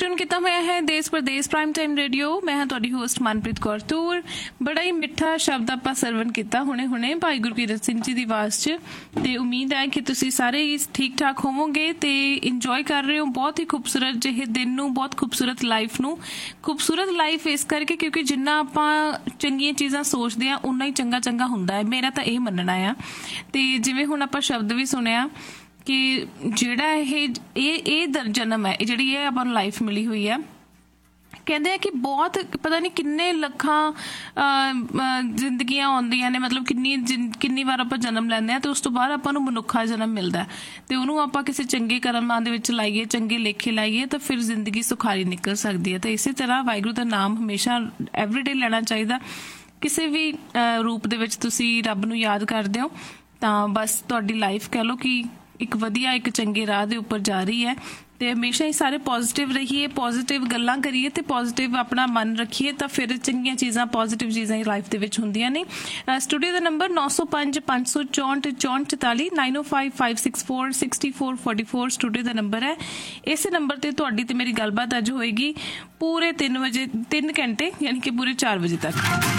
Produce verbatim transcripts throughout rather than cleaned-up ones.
Tune किया होया है देश प्रदेश प्राइम टाइम रेडियो। मैं हाँ तुहाडी होस्ट मनप्रीत कौर तूर। बड़ा ही मिठा शब्द आपां सरवण किया हुणे हुणे भाई गुरकीरत सिंह जी दी आवाज़ च, ते उम्मीद है कि तुसीं सारे ही ठीक ठाक होवोगे ते इंजॉय कर रहे हो बहुत ही खूबसूरत जिहे दिन नूं, बहुत खूबसूरत लाइफ नूं। खूबसूरत लाइफ इस करके क्योंकि जिन्ना आपां चंगीआं चीज़ां सोचदे आ उन्ना ही चंगा चंगा हुंदा है, मेरा तां इह मनना आ। ते जिवें हुण आपां शब्द भी सुनिया कि ਜਿਹੜਾ ਇਹ ਇਹ ਜਨਮ ਹੈ, ਜਿਹੜੀ ਇਹ ਆਪਾਂ ਨੂੰ ਲਾਈਫ ਮਿਲੀ ਹੋਈ ਹੈ, ਕਹਿੰਦੇ ਆ ਕਿ ਬਹੁਤ ਪਤਾ ਨਹੀਂ ਕਿੰਨੇ ਲੱਖਾਂ ਜ਼ਿੰਦਗੀਆਂ ਆਉਂਦੀਆਂ ਨੇ, ਮਤਲਬ ਕਿੰਨੀ ਕਿੰਨੀ ਵਾਰ ਆਪਾਂ ਜਨਮ ਲੈਂਦੇ ਹਾਂ ਤੇ ਉਸ ਤੋਂ ਬਾਅਦ ਆਪਾਂ ਨੂੰ ਮਨੁੱਖਾ ਜਨਮ ਮਿਲਦਾ ਤੇ ਉਹਨੂੰ ਆਪਾਂ ਕਿਸੇ ਚੰਗੇ ਕਰਮਾਂ ਦੇ ਵਿੱਚ ਲਾਈਏ, ਚੰਗੇ ਲੇਖੇ ਲਾਈਏ ਤਾਂ ਫਿਰ ਜ਼ਿੰਦਗੀ ਸੁਖਾਲੀ ਨਿਕਲ ਸਕਦੀ ਹੈ। ਤੇ ਇਸੇ ਤਰ੍ਹਾਂ ਵਾਹਿਗੁਰੂ ਦਾ ਨਾਮ ਹਮੇਸ਼ਾ ਐਵਰੀਡੇ ਲੈਣਾ ਚਾਹੀਦਾ। ਕਿਸੇ ਵੀ ਰੂਪ ਦੇ ਵਿੱਚ ਤੁਸੀਂ ਰੱਬ ਨੂੰ ਯਾਦ ਕਰਦੇ ਹੋ ਤਾਂ ਬਸ ਤੁਹਾਡੀ ਲਾਈਫ ਕਹਿ ਲਓ ਕਿ ਇੱਕ ਵਧੀਆ ਇੱਕ ਚੰਗੇ ਰਾਹ ਦੇ ਉੱਪਰ ਜਾ ਰਹੀ ਹੈ। ਤੇ ਹਮੇਸ਼ਾ ਹੀ ਸਾਰੇ ਪੋਜ਼ਿਟਿਵ ਰਹੀਏ, ਪੋਜ਼ਿਟਿਵ ਗੱਲਾਂ ਕਰੀਏ ਤੇ ਪੋਜ਼ਿਟਿਵ ਆਪਣਾ ਮਨ ਰੱਖੀਏ ਤਾਂ ਫਿਰ ਚੰਗੀਆਂ ਚੀਜ਼ਾਂ, ਪੋਜ਼ਿਟਿਵ ਚੀਜ਼ਾਂ ਹੀ ਲਾਈਫ ਦੇ ਵਿੱਚ ਹੁੰਦੀਆਂ ਨੇ। ਸਟੂਡੀਓ ਦਾ ਨੰਬਰ ਨੌ ਸੌ ਪੰਜ ਪੰਜ ਸੌ ਚੌਂਹਠ ਚੌਂਹਠ ਚੁਤਾਲੀ ਨਾਈਨ ਓ five five six four sixty four forty four studio ਦਾ ਨੰਬਰ ਹੈ। ਇਸੇ ਨੰਬਰ ਤੇ ਤੁਹਾਡੀ ਤੇ ਮੇਰੀ ਗੱਲਬਾਤ ਅੱਜ ਹੋਏਗੀ ਪੂਰੇ ਤਿੰਨ ਵਜੇ ਤਿੰਨ ਘੰਟੇ ਯਾਨੀ ਕਿ ਪੂਰੇ ਚਾਰ ਵਜੇ ਤੱਕ।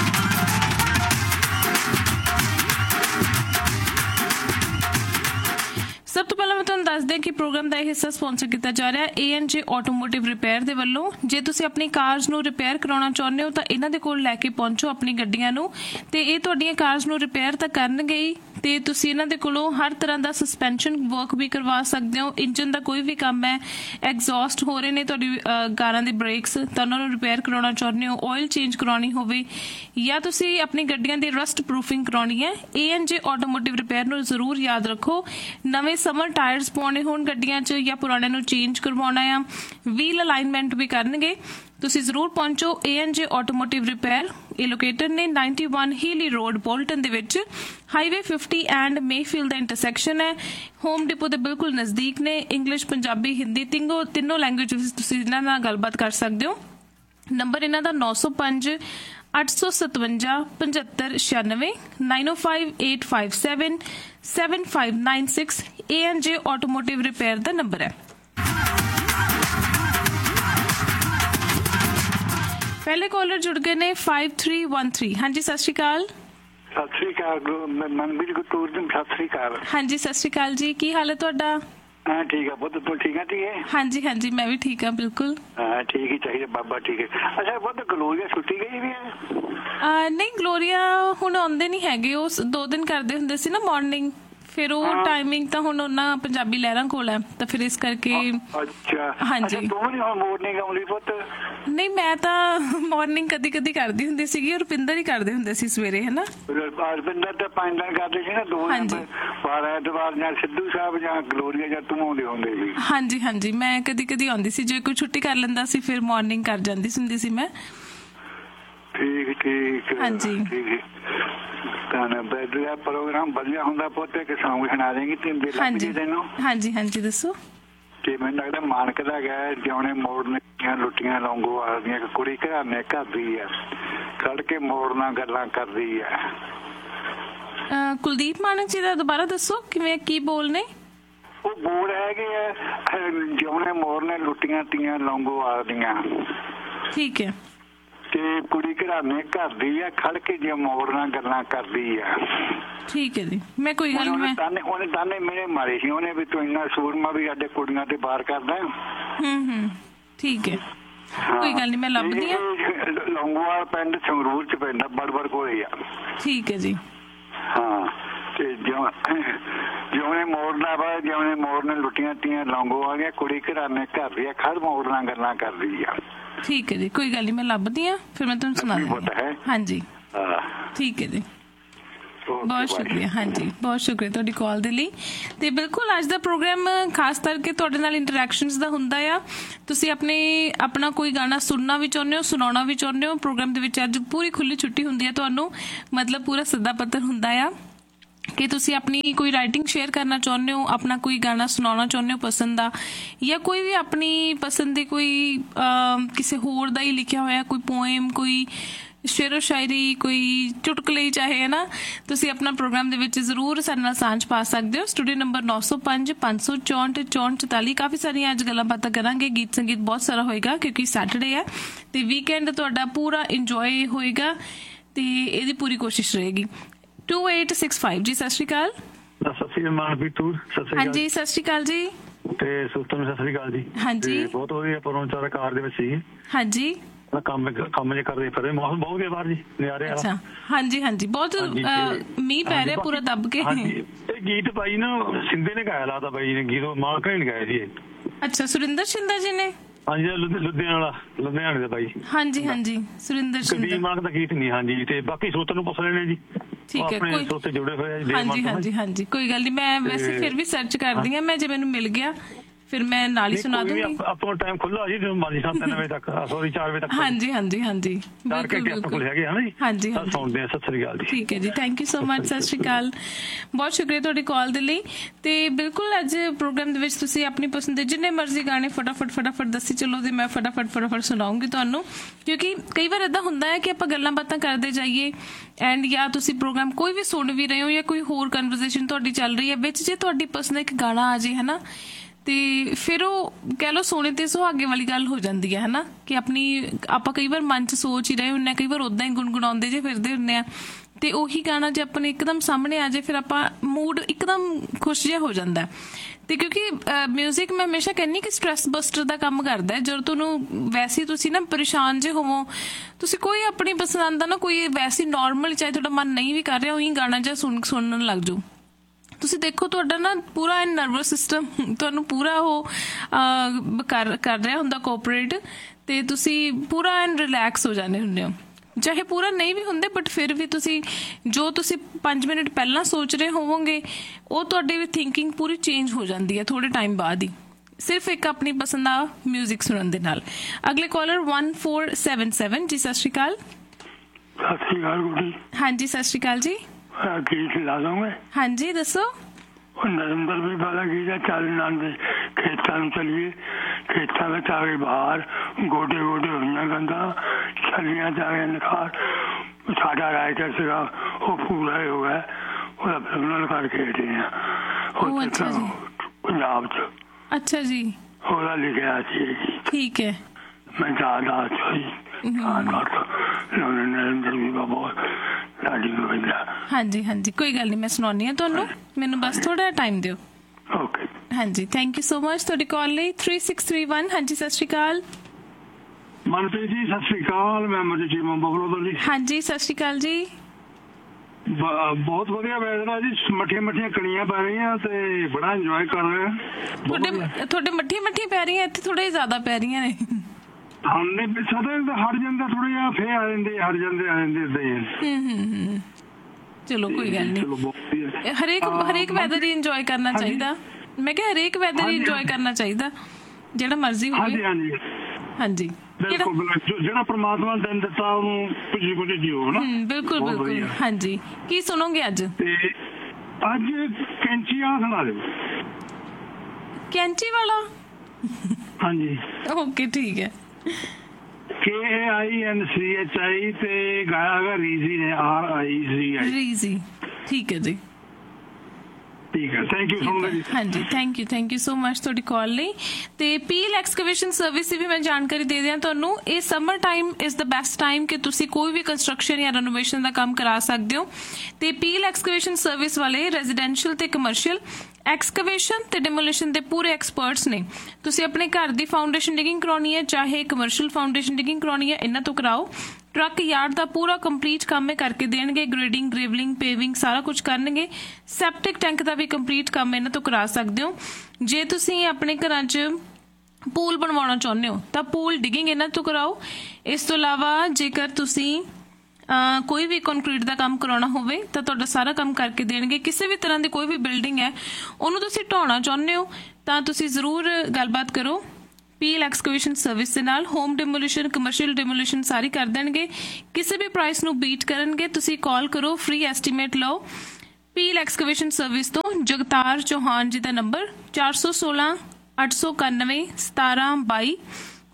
सब तो पहला मैं तुहानूं दस दें कि प्रोग्राम का यह हिस्सा स्पॉन्सर किया जा रहा है A N J automotive repair के वलों। जे तुसीं अपनी कार्स नूं रिपेयर कराउणा चाहुंदे हो तां इन्हां दे कोल लैके पहुंचो अपनी गड्डियां नूं ते इह तुहाडीआं कार्स नूं रिपेयर तां करनगे ही ते तुसीं इन्हां दे कोलों हर तरह का सस्पेंशन वर्क भी करवा सकते हो। इंजन का कोई भी काम है, एग्जॉस्ट हो रहे ने तुहाडी कारां दे ब्रेक्स तां उन्हां नूं रिपेयर कराउणा चाहुंदे हो, ऑयल चेंज कराउणी होवे या तुसीं अपनी गड्डियां दी रस्ट प्रूफिंग कराउणी है, A N J automotive repair नूं जरूर याद रखो। नवें समर टायर्स पाने होण गड्डियां च या पुराने नूं चेंज करवाउणा आ, व्हील अलाइनमेंट भी करनगे, तुसीं जरूर पहुंचो A N J automotive repair. ये लोकेटेड ने ninety one Healy road Bolton they which, highway fifty and Mayfield दा इंटरसैक्शन है। होम डिपो दे बिल्कुल नज़दीक ने। इंग्लिश, पंजाबी, हिंदी तीनों तीनों लैंग्वेज तुसीं इन्हां नाल गलबात कर सकदे हो। नंबर इन्हां दा नौ सौ पंज अठ सौ सतवंजा पचहत्तर छियानवे nine O five eight five seven seven five nine six A N J automotive repair का नंबर है। पहले कॉलर जुड़ गए ने फाइव थ्री वन थ्री। हाँ जी सत श्री अकाल। सत श्री अकाल मनवीर गुरतूर जी, सत श्री अकाल। हाँ जी सत श्री अकाल जी, की हाल है तुहाडा? हाँ ठीक है पुत, तू ठीक है? ठीक है हाँ जी हाँ जी मैं भी ठीक हाँ बिल्कुल। हाँ ठीक ही चाहिए बाबा, ठीक है। अच्छा पुत ग्लोरिया छुट्टी गई भी है? आ, नहीं ग्लोरिया हुण आउंदे नहीं हैगे, ਉਹ दो दिन करते ਹੁੰਦੇ ਸੀ ਨਾ ਮਾਰਨਿੰਗ, ਫਿਰ ਉਹ ਟਾਈਮਿੰਗ ਤਾਂ ਹੁਣ ਉਹਨਾਂ ਪੰਜਾਬੀ ਲਹਿਰਾਂ ਕੋਲ ਹੈ ਤਾਂ ਫਿਰ ਇਸ ਕਰਕੇ। ਅੱਛਾ ਹਾਂਜੀ ਤੂੰ ਨਹੀਂ ਹੁਣ ਮਾਰਨਿੰਗ ਆਉਂਦੀ ਪੁੱਤ? ਨਹੀਂ ਮੈਂ ਤਾਂ ਮਾਰਨਿੰਗ ਕਦੀ ਕਦੀ ਕਰਦੀ ਹੁੰਦੀ ਸੀਗੀ ਔਰ ਰੁਪਿੰਦਰ ਹੀ ਕਰਦੇ ਹੁੰਦੇ ਸੀ ਸਵੇਰੇ, ਹੈ ਨਾ। ਰੁਪਿੰਦਰ ਤਾਂ ਪੰਜ ਦਿਨ ਕਰਦੇ ਸੀ ਨਾ, ਦੋ ਦਿਨ ਬਾਰ ਐਤਵਾਰ ਜਾਂ ਸਿੱਧੂ ਸਾਹਿਬ ਜਾਂ ਗਲੋਰੀਆ ਜਾਂ ਤੂੰ ਆਉਂਦੇ ਹੁੰਦੇ ਸੀ। ਹਾਂਜੀ ਹਾਂਜੀ ਮੈਂ ਕਦੀ ਕਦੀ ਆਉਂਦੀ ਸੀ, ਜੇ ਕੋਈ ਛੁੱਟੀ ਕਰ ਲੈਂਦਾ ਸੀ ਫਿਰ ਮਾਰਨਿੰਗ ਕਰ ਜਾਂਦੀ ਹੁੰਦੀ ਸੀ ਮੈਂ। ਠੀਕ ਠੀਕ ਹਾਂਜੀ ਠੀਕ ਤਾਂ ਬੈਠਿਆ ਪ੍ਰੋਗਰਾਮ ਵਧੀਆ ਹੁੰਦਾ ਪੁੱਤ, ਕਿ ਸੌਂਗ ਸੁਣਾ ਦੇਂਗੀ ਤਿੰਨ ਦੇ ਲੱਗੀ ਤੈਨੂੰ? ਹਾਂਜੀ ਹਾਂਜੀ ਦੱਸੋ। ਤੇ ਮੈਨੂੰ ਲੱਗਦਾ ਮਾਨਕ ਦਾ ਗਿਆ ਜਿਉਣੇ ਮੋੜਨੇ ਲੁੱਟੀਆਂ ਲੌਂਗੋ ਆਦੀਆਂ, ਕੁੜੀ ਘਰਾਨੇ ਕਰਦੀ ਆ, ਖੜ ਕੇ ਮੋੜਨਾ ਗੱਲਾਂ ਕਰਦੀ ਆ। ਕੁਲਦੀਪ ਮਾਨਕ ਜੀ ਦਾ ਦੁਬਾਰਾ ਦੱਸੋ ਕਿਵੇਂ ਕੀ ਬੋਲ ਨੇ? ਉਹ ਬੋਲ ਹੈਗੇ ਆ ਜਿਉਣੇ ਮੋੜਨੇ ਲੁੱਟੀਆਂ ਤੀਆਂ ਲੌਂਗੋ ਆਦੀਆਂ। ਠੀਕ ਹੈ। ਤੇ ਕੁੜੀ ਘਰਾਨੇ ਕਰਦੀ ਆ, ਖੜ ਕੇ ਜੇ ਮੋੜਨਾ ਗੱਲਾਂ ਕਰਦੀ ਆ। ਠੀਕ ਹੈ ਜੀ, ਮੈਂ ਕੋਈ ਗੱਲ ਨਹੀਂ। ਤਾਨੇ ਉਹਨੇ ਤਾਨੇ ਮੇਰੇ ਮਾਰੇ ਸੀ ਉਹਨੇ ਵੀ ਤੂੰ ਇੰਨਾ ਸੂਰਮਾ ਵੀ ਸਾਡੇ ਕੁੜੀਆਂ ਤੇ ਬਾਹਰ ਕਰਦਾ। ਹੂੰ ਹੂੰ ਠੀਕ ਹੈ, ਕੋਈ ਗੱਲ ਨਹੀਂ ਮੈਂ ਲੱਭਦੀ ਆ। ਲੌਂਗੋਵਾਲ ਪਿੰਡ ਸੰਗਰੂਰ ਚ ਪੈਂਦਾ, ਬੜਬੜ ਕੋਲੇ ਆ। ਠੀਕ ਹੈ ਜੀ। ਹਾਂ ਤੇ ਜਿਉਂ ਜਿਉਂ ਮੋੜਨਾ ਵਾ, ਜਿਉਂ ਮੋੜਨੇ ਲੁੱਟੀਆਂ ਤੀਆਂ ਲੌਂਗੋ ਆ ਗਿਆ, ਕੁੜੀ ਘਰਾਨੇ ਕਰਦੀ ਆ, ਖੜ ਮੋੜਨਾ ਗੱਲਾਂ ਕਰਦੀ ਆ। ਠੀਕ ਹੈ ਜੀ, ਕੋਈ ਗੱਲ ਨਹੀਂ ਮੈਂ ਲੱਭਦੀ ਆ, ਫਿਰ ਮੈਂ ਤੁਹਾਨੂੰ ਸੁਣਾ ਦਿੰਦੀ। ਹਾਂਜੀ ਠੀਕ ਹੈ ਜੀ, ਬਹੁਤ ਸ਼ੁਕਰੀਆ। ਹਾਂਜੀ ਬਹੁਤ ਸ਼ੁਕਰੀਆ ਤੁਹਾਡੀ ਕਾਲ ਦੇ ਲਈ। ਤੇ ਬਿਲਕੁਲ ਅੱਜ ਦਾ ਪ੍ਰੋਗਰਾਮ ਖਾਸ ਕਰਕੇ ਤੁਹਾਡੇ ਨਾਲ ਇੰਟਰੈਕਸ਼ਨਸ ਦਾ ਹੁੰਦਾ ਆ। ਤੁਸੀਂ ਆਪਣੇ ਆਪਣਾ ਕੋਈ ਗਾਣਾ ਸੁਣਨਾ ਵੀ ਚਾਹੁੰਦੇ ਹੋ, ਸੁਣਾਉਣਾ ਵੀ ਚਾਹੁੰਦੇ ਹੋ, ਪ੍ਰੋਗਰਾਮ ਦੇ ਵਿੱਚ ਅੱਜ ਪੂਰੀ ਖੁੱਲੀ ਛੁੱਟੀ ਹੁੰਦੀ ਹੈ ਤੁਹਾਨੂੰ, ਮਤਲਬ ਪੂਰਾ ਸੱਦਾ ਪੱਤਰ ਹੁੰਦਾ ਆ ਕਿ ਤੁਸੀਂ ਆਪਣੀ ਕੋਈ ਰਾਈਟਿੰਗ ਸ਼ੇਅਰ ਕਰਨਾ ਚਾਹੁੰਦੇ ਹੋ, ਆਪਣਾ ਕੋਈ ਗਾਣਾ ਸੁਣਾਉਣਾ ਚਾਹੁੰਦੇ ਹੋ ਪਸੰਦ ਦਾ, ਜਾਂ ਕੋਈ ਵੀ ਆਪਣੀ ਪਸੰਦ ਦੀ ਕੋਈ ਕਿਸੇ ਹੋਰ ਦਾ ਹੀ ਲਿਖਿਆ ਹੋਇਆ ਕੋਈ ਪੋਇਮ, ਕੋਈ ਸ਼ੇਰੋ ਸ਼ਾਇਰੀ, ਕੋਈ ਚੁਟਕਲੇ ਚਾਹੇ, ਹੈ ਨਾ, ਤੁਸੀਂ ਆਪਣਾ ਪ੍ਰੋਗਰਾਮ ਦੇ ਵਿੱਚ ਜ਼ਰੂਰ ਸਾਡੇ ਨਾਲ ਸਾਂਝ ਪਾ ਸਕਦੇ ਹੋ। ਸਟੂਡੀਓ ਨੰਬਰ ਨੌ ਸੌ ਪੰਜ ਪੰਜ ਸੌ ਚੌਂਹਠ ਚੌਂਹਠ ਚੁਤਾਲੀ। ਕਾਫੀ ਸਾਰੀਆਂ ਅੱਜ ਗੱਲਾਂ ਬਾਤਾਂ ਕਰਾਂਗੇ, ਗੀਤ ਸੰਗੀਤ ਬਹੁਤ ਸਾਰਾ ਹੋਏਗਾ ਕਿਉਂਕਿ ਸੈਟਰਡੇ ਹੈ ਤੇ ਵੀਕਐਂਡ ਤੁਹਾਡਾ ਪੂਰਾ ਇੰਜੋਏ ਹੋਏਗਾ ਤੇ ਇਹਦੀ ਪੂਰੀ ਕੋਸ਼ਿਸ਼ ਰਹੇਗੀ। To eight six five G. ਸਤਿ ਸ਼੍ਰੀ ਅਕਾਲ। ਹਾਂਜੀ, ਸਤਿ ਸ਼੍ਰੀ ਅਕਾਲ ਜੀ। ਤੇ ਸੁਲਤਾਨ ਸਤਿ ਸ੍ਰੀ ਅਕਾਲ ਜੀ। ਹਾਂਜੀ, ਬਹੁਤ ਵਧੀਆ ਪ੍ਰੋਗਰਾਮ ਚੱਲ ਰਿਹਾ ਕਾਰ ਦੇ ਵਿੱਚ ਸੀ। ਹਾਂਜੀ, ਕੰਮ ਕੰਮ ਜੇ ਕਰਦੇ ਫਿਰ ਮੌਸਮ ਬਹੁਤ ਵਧੀਆ ਬਾਹਰ ਜੀ, ਨਜ਼ਾਰੇ ਵਾਲਾ। ਅੱਛਾ, ਹਾਂਜੀ ਹਾਂਜੀ, ਬਹੁਤ ਮੀਂਹ ਪੈ ਰਿਹਾ ਪੂਰਾ ਦੱਬ ਕੇ। ਇਹ ਗੀਤ ਬਾਈ ਨਾ ਸਿੰਧੇ ਨੇ ਗਾਇਆ, ਲੱਗਦਾ ਬਾਈ ਨੇ ਗੀਤ ਮਾਲਕਾ ਨੇ ਗਾਇਆ ਸੀ। ਅੱਛਾ, ਸੁਰਿੰਦਰ ਸ਼ਿੰਦਾ ਜੀ ਨੇ। ਹਾਂਜੀ, ਲੁਧਿਆਣਾ ਵਾਲਾ, ਲੁਧਿਆਣੇ ਦਾ ਬਾਈ। ਹਾਂਜੀ ਹਾਂਜੀ, ਸੁਰਿੰਦਰ ਸ਼ਿੰਦਾ ਮਾਲਕ ਦਾ ਗੀਤ ਨਹੀਂ। ਹਾਂਜੀ, ਤੇ ਬਾਕੀ ਸੋਤਰ ਨੂੰ ਪੁੱਛ ਲੈਣੇ ਜੀ। ਠੀਕ ਹੈ, ਕੋਈ ਸੋਤੇ ਜੁੜੇ ਹੋਏ ਆ। ਹਾਂਜੀ ਹਾਂਜੀ ਹਾਂਜੀ, ਕੋਈ ਗੱਲ ਨਹੀਂ। ਮੈਂ ਵੈਸੇ ਫਿਰ ਵੀ ਸਰਚ ਕਰਦੀ ਹਾਂ, ਮੈਂ ਜੇ ਮੈਨੂੰ ਮਿਲ ਗਿਆ ਫਿਰ ਮੈਂ ਨਾਲ ਹੀ ਸੁਣਾ ਦੂੰਗੀ। ਆਪਣਾ ਟਾਈਮ ਖੁੱਲਾ ਜੀ, ਮਰਜ਼ੀ ਸਾਢੇ ਤਿੰਨ ਵਜੇ ਤੱਕ, ਸੌਰੀ ਚਾਰ ਵਜੇ ਤੱਕ। ਹਾਂਜੀ ਹਾਂਜੀ ਹਾਂਜੀ, ਬਿਲਕੁਲ ਬਿਲਕੁਲ ਹੈਗੇ ਹਨ ਜੀ। ਹਾਂਜੀ ਹਾਂਜੀ, ਸੁਣਦੇ ਆ। ਸਤਿ ਸ੍ਰੀ ਅਕਾਲ ਜੀ। ਠੀਕ ਹੈ ਜੀ, ਥੈਂਕ ਯੂ ਸੋ ਮਚ। ਸਤਿ ਸ਼੍ਰੀ ਅਕਾਲ, ਬਹੁਤ ਸ਼ੁਕਰੀਆ ਤੁਹਾਡੀ ਕਾਲ ਦੇ ਲਈ। ਤੇ ਬਿਲਕੁਲ ਅੱਜ ਪ੍ਰੋਗਰਾਮ ਦੇ ਵਿੱਚ ਤੁਸੀਂ ਆਪਣੀ ਪਸੰਦ ਦੇ ਜਿੰਨੇ ਮਰਜ਼ੀ ਗਾਣੇ ਫਟਾਫਟ ਫਟਾਫਟ ਦੱਸੀ ਚੱਲੋ ਤੇ ਮੈਂ ਫਟਾਫਟ ਫਟਾਫਟ ਸੁਣਾਉਂਗੀ ਤੁਹਾਨੂੰ, ਕਿਉਂਕਿ ਕਈ ਵਾਰ ਏਦਾਂ ਹੁੰਦਾ ਹੈ ਕਿ ਆਪਾਂ ਗੱਲਾਂ ਬਾਤਾਂ ਕਰਦੇ ਜਾਈਏ ਐਂਡ ਜਾਂ ਤੁਸੀਂ ਪ੍ਰੋਗਰਾਮ ਕੋਈ ਵੀ ਸੁਣ ਵੀ ਰਹੇ ਹੋ ਜਾਂ ਕੋਈ ਹੋਰ ਕਨਵਰਸੇਸ਼ਨ ਤੁਹਾਡੀ ਚੱਲ ਰਹੀ ਹੈ, ਵਿੱਚ ਜੇ ਤੁਹਾਡੀ ਪਸੰਦ ਦਾ ਇੱਕ ਗਾਣਾ ਆ ਜੇ, ਹੈ ਨਾ, ਤੇ ਫਿਰ ਉਹ ਕਹਿ ਲਓ ਸੋਨੇ ਤੇ ਸੁਹਾਗੇ ਵਾਲੀ ਗੱਲ ਹੋ ਜਾਂਦੀ ਹੈ, ਹਨਾ, ਕਿ ਆਪਣੀ ਆਪਾਂ ਕਈ ਵਾਰ ਮਨ 'ਚ ਸੋਚ ਹੀ ਰਹੇ ਹੁੰਦੇ, ਕਈ ਵਾਰ ਉਦਾਂ ਹੀ ਗੁਣਗੁਣਾਉਂਦੇ ਜੇ ਫਿਰਦੇ ਹੁੰਦੇ ਆ, ਤੇ ਉਹੀ ਗਾਣਾ ਜੇ ਆਪਣੇ ਇੱਕਦਮ ਸਾਹਮਣੇ ਆ ਜਾਏ ਫਿਰ ਆਪਾਂ ਮੂਡ ਇੱਕਦਮ ਖੁਸ਼ ਜਿਹਾ ਹੋ ਜਾਂਦਾ। ਤੇ ਕਿਉਂਕਿ ਮਿਊਜ਼ਿਕ ਮੈਂ ਹਮੇਸ਼ਾ ਕਹਿੰਦੀ ਕਿ ਸਟ੍ਰੈਸ ਬਸਟਰ ਦਾ ਕੰਮ ਕਰਦਾ। ਜਦੋਂ ਤੁਹਾਨੂੰ ਵੈਸੇ ਤੁਸੀਂ ਨਾ ਪਰੇਸ਼ਾਨ ਜੇ ਹੋਵੋ, ਤੁਸੀਂ ਕੋਈ ਆਪਣੀ ਪਸੰਦ ਦਾ ਨਾ ਕੋਈ ਵੈਸੇ ਨੋਰਮਲ ਚਾਹੇ ਤੁਹਾਡਾ ਮਨ ਨਹੀਂ ਵੀ ਕਰ ਰਿਹਾ, ਉਹੀ ਗਾਣਾ ਜਿਹਾ ਸੁਣ ਸੁਣਨ ਲੱਗ ਜਾਓ, ਤੁਸੀਂ ਦੇਖੋ ਤੁਹਾਡਾ ਨਾ ਪੂਰਾ ਨਰਵਸ ਸਿਸਟਮ ਤੁਹਾਨੂੰ ਪੂਰਾ ਉਹ ਕਰ ਕਰ ਰਿਹਾ ਹੁੰਦਾ ਕੋਆਪਰੇਟ, ਤੇ ਤੁਸੀਂ ਪੂਰਾ ਐਨ ਰਿਲੈਕਸ ਹੋ ਜਾਂਦੇ ਹੁੰਦੇ ਹੋ। ਚਾਹੇ ਪੂਰਾ ਨਹੀਂ ਵੀ ਹੁੰਦੇ ਬਟ ਫਿਰ ਵੀ ਤੁਸੀਂ ਜੋ ਤੁਸੀਂ ਪੰਜ ਮਿੰਟ ਪਹਿਲਾਂ ਸੋਚ ਰਹੇ ਹੋਵੋਗੇ ਉਹ ਤੁਹਾਡੀ ਵੀ ਥਿੰਕਿੰਗ ਪੂਰੀ ਚੇਂਜ ਹੋ ਜਾਂਦੀ ਹੈ ਥੋੜੇ ਟਾਈਮ ਬਾਅਦ ਹੀ, ਸਿਰਫ ਇੱਕ ਆਪਣੀ ਪਸੰਦ ਦਾ ਮਿਊਜ਼ਿਕ ਸੁਣਨ ਦੇ ਨਾਲ। ਅਗਲੇ collar one four seven seven ਜੀ। ਸਤਿ ਸ਼੍ਰੀ ਅਕਾਲ। ਸਤਿ ਸ਼੍ਰੀ ਅਕਾਲ ਗੁੱਡੀ। ਹਾਂਜੀ, ਸਤਿ ਸ਼੍ਰੀ ਅਕਾਲ ਜੀ। ਗੀਤ ਲਾ ਦੋਗੇ? ਹਾਂਜੀ, ਦੱਸੋ। ਉਹ ਨਰਿੰਦਰ ਵੀ ਵਾਲਾ ਗੀਤ ਹੈ, ਚੱਲ ਨਾਂਦੇ ਖੇਤਾਂ ਨੂੰ ਚੱਲੀਏ, ਖੇਤਾਂ ਵਿੱਚ ਆ ਗਏ ਬਾਹਰ, ਗੋਡੇ ਗੋਡੇ ਹੋਈਆਂ ਗੰਦਾ, ਛੱਲੀਆਂ ਚ ਆ ਗਏ ਨਿਖਾਰ। ਸਾਡਾ ਰਾਈਟਰ ਸੀਗਾ ਉਹ ਪੂਰਾ ਹੀ ਹੋ ਗਿਆ, ਉਹਦਾ ਫਿਲਮ ਕਰ ਖੇਡੇ ਆ ਪੰਜਾਬ ਚ। ਅੱਛਾ ਜੀ, ਉਹਦਾ ਲਿਖਿਆ ਸੀ। ਠੀਕ ਹੈ, ਮੈਂ ਜ਼ਿਆਦਾ ਨਰਿੰਦਰ ਵੀ ਬਹੁਤ ਲਾਡੀ ਗੋਬਿੰਦਾ। ਹਾਂਜੀ ਹਾਂਜੀ, ਕੋਈ ਗੱਲ ਨਹੀਂ, ਮੈਂ ਸੁਣਾਉਣੀ ਆ ਤੁਹਾਨੂੰ, ਮੈਨੂੰ ਬਸ ਥੋੜਾ ਟਾਈਮ ਦਿਓ। ਓਕੇ, ਹਾਂਜੀ, ਥੈਂਕ ਯੂ ਸੋ ਮਚ ਤੁਹਾਡੀ ਕਾਲ ਲਈ। Three six three one. ਹਾਂਜੀ, ਸਤਿ ਸ਼੍ਰੀ ਅਕਾਲ। ਮਨਪ੍ਰੀਤ ਜੀ ਸਤਿ ਸ਼੍ਰੀ ਅਕਾਲ, ਮੈਂ ਮਰਜੀ ਚੀਮਾ ਬਬਲੋ ਤੋਂ ਜੀ। ਹਾਂਜੀ, ਸਤਿ ਸ਼੍ਰੀ ਅਕਾਲ ਜੀ। ਬਹੁਤ ਵਧੀਆ ਵੈਦਰ ਆ ਜੀ, ਮੱਠੀਆਂ ਮੱਠੀਆਂ ਕਣੀਆਂ ਪੈ ਰਹੀਆਂ ਤੇ ਬੜਾ ਇੰਜੋਏ ਕਰ ਰਹੇ ਆ। ਤੁਹਾਡੇ ਤੁਹਾਡੇ ਮੱਠੀ ਮੱਠੀ ਪੈ ਰਹੀਆਂ, ਇੱਥੇ ਥੋੜੇ ਜ਼ਿਆਦਾ ਪੈ ਰਹੀਆਂ ਨੇ। ਹਾਂ ਨਹੀਂ, ਸਦਾ ਹਟ ਜਾਂਦਾ ਥੋੜਾ ਜਿਹਾ, ਫੇਰ ਆ ਜਾਂਦੇ ਹਟ ਜਾਂਦੇ ਆ ਜਾਂਦੇ ਏਦਾਂ ਹੀ। ਹੂੰ ਹੂੰ, ਚਲੋ ਕੋਈ ਗੱਲ ਨਹੀਂ, ਹਰੇਕ ਹਰੇਕ ਵੈਦਰ ਹੀ ਇੰਜੋਏ ਕਰਨਾ ਚਾਹੀਦਾ। ਮੈਂ ਕਿਹਾ ਹਰੇਕ ਵੈਦਰ ਹੀ ਇੰਜੋਏ ਕਰਨਾ ਚਾਹੀਦਾ, ਜਿਹੜਾ ਮਰਜ਼ੀ ਹੋਵੇ। ਹਾਂਜੀ ਹਾਂਜੀ ਹਾਂਜੀ, ਜਿਹੜਾ ਪ੍ਰਮਾਤਮਾ ਨੇ ਦਿਨ ਦਿੱਤਾ ਉਹਨੂੰ ਕੁਝ ਕੁਝ ਜੀਓ ਨਾ। ਬਿਲਕੁਲ ਬਿਲਕੁਲ। ਹਾਂਜੀ, ਕੀ ਸੁਣੋਗੇ ਅੱਜ? ਅੱਜ ਕੈਂਚੀ ਵਾਲਾ ਸੁਣਾ ਦਿਓ। ਕੈਂਚੀ ਵਾਲਾ? ਹਾਂਜੀ, ਓਕੇ, ਠੀਕ ਹੈ। ਕੇ ਆਈ ਐਨ ਸੀ ਐਚ ਆਈ ਤੇ ਗਾਇਆ ਹੈਗਾ ਰੀਜ਼ੀ ਨੇ, ਆਰ ਆਈ ਸੀ ਆਈ। ਰੀਜ਼ੀ, ਠੀਕ ਹੈ ਜੀ। ਠੀਕ ਹੈ, ਥੈਂਕ ਯੂ ਸੋ ਮਚ। ਹਾਂਜੀ, thank you thank you so much ਤੁਹਾਡੀ ਕਾਲ ਲਈ। ਤੇ ਪੀਲ ਐਕਸਕੇਵੇਸ਼ਨ ਸਰਵਿਸ ਦੀ ਵੀ ਮੈਂ ਜਾਣਕਾਰੀ ਦੇ ਦਿਆਂ ਤੁਹਾਨੂੰ। ਇਹ summer time is the best time ਕਿ ਤੁਸੀਂ ਕੋਈ ਵੀ ਕੰਸਟਰਕਸ਼ਨ ਜਾਂ ਰੈਨੋਵੇਸ਼ਨ ਦਾ ਕੰਮ ਕਰਾ ਸਕਦੇ ਹੋ। ਤੇ ਪੀਲ ਐਕਸਕੇਵੇਸ਼ਨ ਸਰਵਿਸ ਵਾਲੇ ਰੈਜ਼ੀਡੈਂਸ਼ੀਅਲ ਤੇ ਕਮਰਸ਼ੀਅਲ ਐਕਸਕੇਵੇਸ਼ਨ ਤੇ ਡਿਮੋਲੀਸ਼ਨ ਦੇ ਪੂਰੇ ਐਕਸਪਰਟਸ ਨੇ। ਤੁਸੀਂ ਆਪਣੇ ਘਰ ਦੀ ਫਾਊਂਡੇਸ਼ਨ ਡਿਗਿੰਗ ਕਰਾਉਣੀ ਹੈ, ਚਾਹੇ ਕਮਰਸ਼ੀਅਲ ਫਾਊਂਡੇਸ਼ਨ ਡਿਗਿੰਗ ਕਰਾਉਣੀ ਹੈ, ਇਹਨਾਂ ਤੋਂ ਕਰਾਓ। ਟਰੱਕ ਯਾਰਡ ਦਾ ਪੂਰਾ ਕੰਪਲੀਟ ਕੰਮ ਇਹ ਕਰਕੇ ਦੇਣਗੇ, ਗ੍ਰੇਡਿੰਗ, ਗ੍ਰੇਵਲਿੰਗ, ਪੇਵਿੰਗ ਸਾਰਾ ਕੁਝ ਕਰਨਗੇ। ਸੈਪਟਿਕ ਟੈਂਕ ਦਾ ਵੀ ਕੰਪਲੀਟ ਕੰਮ ਇਹਨਾਂ ਤੋਂ ਕਰਾ ਸਕਦੇ ਹੋ। ਜੇ ਤੁਸੀਂ ਆਪਣੇ ਘਰਾਂ 'ਚ ਪੂਲ ਬਣਵਾਉਣਾ ਚਾਹੁੰਦੇ ਹੋ ਤਾਂ ਪੂਲ ਡਿਗਿੰਗ ਇਹਨਾਂ ਤੋਂ ਕਰਾਓ। ਇਸ ਤੋਂ ਇਲਾਵਾ ਜੇਕਰ ਤੁਸੀਂ ਕੋਈ ਵੀ ਕੰਕਰੀਟ ਦਾ ਕੰਮ ਕਰਾਉਣਾ ਹੋਵੇ ਤਾਂ ਤੁਹਾਡਾ ਸਾਰਾ ਕੰਮ ਕਰਕੇ ਦੇਣਗੇ। ਕਿਸੇ ਵੀ ਤਰ੍ਹਾਂ ਦੀ ਕੋਈ ਵੀ ਬਿਲਡਿੰਗ ਹੈ ਉਹਨੂੰ ਤੁਸੀਂ ਢਾਉਣਾ ਚਾਹੁੰਦੇ ਹੋ ਤਾਂ ਤੁਸੀਂ ਜ਼ਰੂਰ ਗੱਲਬਾਤ ਕਰੋ ਪੀਲ ਐਕਸਕੇਵੇਸ਼ਨ ਸਰਵਿਸ ਦੇ ਨਾਲ। ਹੋਮ ਡਿਮੋਲੀਸ਼ਨ, ਕਮਰਸ਼ੀਅਲ ਡਿਮੋਲੀਸ਼ਨ ਸਾਰੀ ਕਰ ਦੇਣਗੇ, ਕਿਸੇ ਵੀ ਪ੍ਰਾਈਸ ਨੂੰ ਬੀਟ ਕਰਨਗੇ। ਤੁਸੀਂ ਕਾਲ ਕਰੋ, ਫ੍ਰੀ ਐਸਟੀਮੇਟ ਲਓ ਪੀਲ ਐਕਸਕੇਵੇਸ਼ਨ ਸਰਵਿਸ ਤੋਂ। ਜਗਤਾਰ ਚੌਹਾਨ ਜੀ ਦਾ ਨੰਬਰ ਚਾਰ ਸੌ ਸੋਲਾਂ ਅੱਠ ਸੌ ਇਕਾਨਵੇਂ ਸਤਾਰਾਂ ਬਾਈ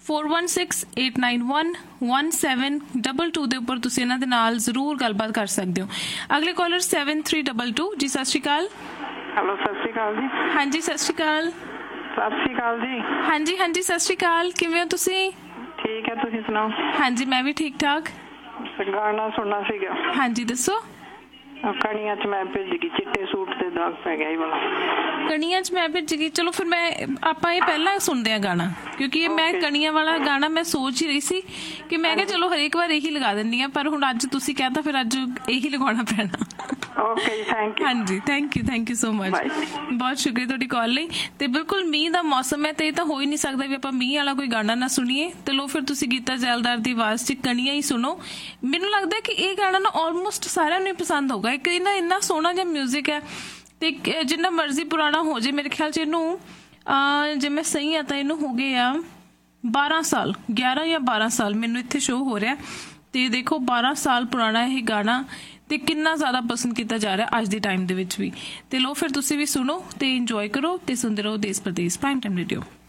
four one six eight nine one one seven double two ਦੇ ਉੱਪਰ ਤੁਸੀਂ ਇਹਨਾਂ ਦੇ ਨਾਲ ਜ਼ਰੂਰ ਗੱਲਬਾਤ ਕਰ ਸਕਦੇ ਹੋ। ਅਗਲੇ collar seven three double two ਜੀ, ਸਤਿ ਸ਼੍ਰੀ ਅਕਾਲ। ਹੈਲੋ, ਸਤਿ ਸ਼੍ਰੀ ਅਕਾਲ ਜੀ। ਹਾਂਜੀ ਸਤਿ ਸ਼੍ਰੀ ਅਕਾਲ। ਸਤਿ ਸ਼੍ਰੀ ਅਕਾਲ ਜੀ। ਹਾਂਜੀ ਹਾਂਜੀ ਸਤਿ ਸ਼੍ਰੀ ਅਕਾਲ, ਕਿਵੇਂ ਹੋ ਤੁਸੀਂ? ਠੀਕ ਹੈ, ਤੁਸੀਂ ਸੁਣਾਓ? ਹਾਂਜੀ ਮੈਂ ਵੀ ਠੀਕ ਠਾਕ। ਗਾਣਾ ਸੁਣਨਾ ਸੀਗਾ। ਹਾਂਜੀ ਦੱਸੋ। ਕਣੀਆਂ ਚ ਮੈਂ ਭਿੱਜ ਗਈ, ਚਿੱਟੇ ਸੂਟ ਤੇ ਦਾਗ ਪੈ ਗਿਆ ਇਹ ਵਾਲਾ। ਕਣੀਆਂ ਚ ਮੈਂ ਭਿੱਜ ਗਈ, ਚਲੋ ਫਿਰ ਮੈਂ ਆਪਾਂ ਇਹ ਪਹਿਲਾਂ ਸੁਣਦੇ ਆ ਗਾਣਾ, ਕਿਉਂਕਿ ਇਹ ਮੈਂ ਕਣੀਆਂ ਵਾਲਾ ਗਾਣਾ ਮੈਂ ਸੋਚ ਹੀ ਰਹੀ ਸੀ ਕਿ ਮੈਂ ਕਿਹਾ ਚਲੋ ਹਰੇਕ ਵਾਰ ਇਹੀ ਲਗਾ ਦਿੰਦੀ ਆ, ਪਰ ਹੁਣ ਅੱਜ ਤੁਸੀਂ ਕਹਿਤਾ ਫਿਰ ਅੱਜ ਇਹੀ ਲਗਾਉਣਾ ਪੈਣਾ। ਓਕੇ ਜੀ, ਥੈਂਕ ਯੂ। ਹਾਂਜੀ thank you thank you so much, ਬਹੁਤ ਸ਼ੁਕਰੀਆ ਤੁਹਾਡੀ ਕਾਲ ਲਈ। ਤੇ ਬਿਲਕੁਲ ਮੀਂਹ ਦਾ ਮੌਸਮ ਹੈ ਤੇ ਇਹ ਤਾਂ ਹੋ ਹੀ ਨਹੀਂ ਸਕਦਾ ਵੀ ਆਪਾਂ ਮੀਂਹ ਵਾਲਾ ਕੋਈ ਗਾਣਾ ਨਾ ਸੁਣੀਏ। ਤੇ ਲੋ ਫਿਰ ਤੁਸੀਂ ਗੀਤਾ ਜੈਲਦਾਰ ਦੀ ਆਵਾਜ਼ 'ਚ ਕਣੀਆਂ ਹੀ ਸੁਣੋ। ਮੈਨੂੰ ਲੱਗਦਾ ਕਿ ਇਹ ਗਾਣਾ ਨਾ ਆਲਮੋਸਟ ਸਾਰਿਆਂ ਨੂੰ ਹੀ ਪਸੰਦ ਹੋਊਗਾ। ਇੱਕ ਇਹਨਾਂ ਇੰਨਾ ਸੋਹਣਾ ਜਿਹਾ ਮਿਊਜ਼ਿਕ ਹੈ ਤੇ ਜਿੰਨਾ ਮਰਜ਼ੀ ਪੁਰਾਣਾ ਹੋ ਜੇ, ਮੇਰੇ ਖਿਆਲ 'ਚ ਇਹਨੂੰ ਜੇ ਮੈਂ ਸਹੀ ਆ ਤਾਂ ਇਹਨੂੰ ਹੋ ਗਏ ਆ ਬਾਰਾਂ ਸਾਲ, ਗਿਆਰਾਂ ਜਾਂ ਬਾਰਾਂ ਸਾਲ ਮੈਨੂੰ ਇੱਥੇ ਸ਼ੋਅ ਹੋ ਰਿਹਾ। ਤੇ ਦੇਖੋ ਬਾਰਾਂ ਸਾਲ ਪੁਰਾਣਾ ਇਹ ਗਾਣਾ ਤੇ ਕਿੰਨਾ ਜ਼ਿਆਦਾ ਪਸੰਦ ਕੀਤਾ ਜਾ ਰਿਹਾ ਅੱਜ ਦੇ ਟਾਈਮ ਦੇ ਵਿੱਚ ਵੀ। ਤੇ ਲੋ ਫਿਰ ਤੁਸੀਂ ਵੀ ਸੁਣੋ ਤੇ ਇੰਜੋਏ ਕਰੋ ਤੇ ਸੁਣਦੇ ਰਹੋ ਦੇਸ਼ ਪ੍ਰਦੇਸ਼ ਪ੍ਰਾਈਮ ਟਾਈਮ ਰੇਡੀਓ।